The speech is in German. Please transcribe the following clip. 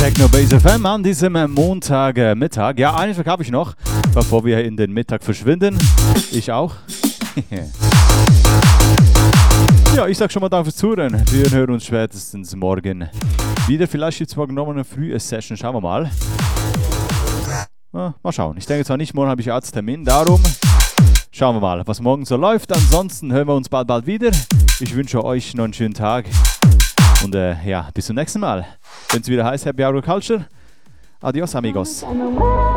Techno Base FM an diesem Montagmittag. Ja, einen Tag habe ich noch, bevor wir in den Mittag verschwinden. Ich auch. Ja, ich sag schon mal danke fürs Zuhören. Wir hören uns spätestens morgen wieder. Vielleicht gibt es morgen noch eine frühe Session. Schauen wir mal. Mal schauen. Ich denke zwar nicht, morgen habe ich Arzttermin. Darum schauen wir mal, was morgen so läuft. Ansonsten hören wir uns bald wieder. Ich wünsche euch noch einen schönen Tag. Und ja, bis zum nächsten Mal. Wenn es wieder heißt Happy Agriculture. Adios, amigos.